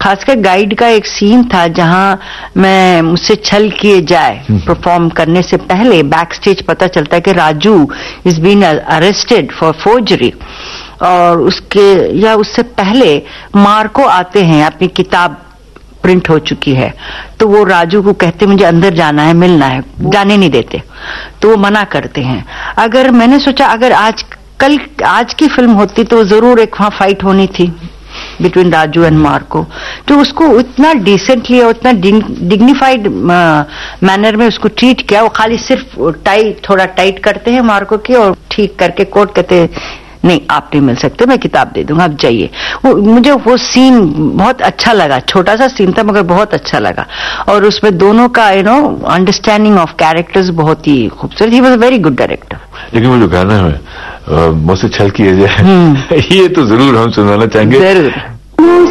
खासकर गाइड का एक सीन था जहां मैं मुझसे छल किए जाए परफॉर्म करने से पहले बैक स्टेज पता चलता है कि Raju is been arrested for forgery, और उससे पहले मार्को आते हैं, अपनी किताब प्रिंट हो चुकी है, तो वो राजू को कहते मुझे अंदर जाना है, मिलना है, जाने नहीं देते, तो वो मना करते हैं। अगर मैंने सोचा अगर आज की फिल्म होती तो जरूर एक वहां फाइट होनी थी बिटवीन राजू एंड मार्को, तो उसको इतना डिसेंटली और इतना डिग्निफाइड मैनर में उसको ट्रीट किया। वो खाली सिर्फ थोड़ा टाइट करते हैं मार्को की और ठीक करके कोर्ट कहते नहीं आप नहीं मिल सकते, मैं किताब दे दूंगा, आप जाइए। मुझे वो सीन बहुत अच्छा लगा, छोटा सा सीन था मगर बहुत अच्छा लगा, और उसमें दोनों का अंडरस्टैंडिंग ऑफ कैरेक्टर्स बहुत ही खूबसूरत। He was a very good director. लेकिन वो जो गाना है मुझसे छल किए जाए ये तो जरूर हम सुनाना चाहेंगे। जरूर।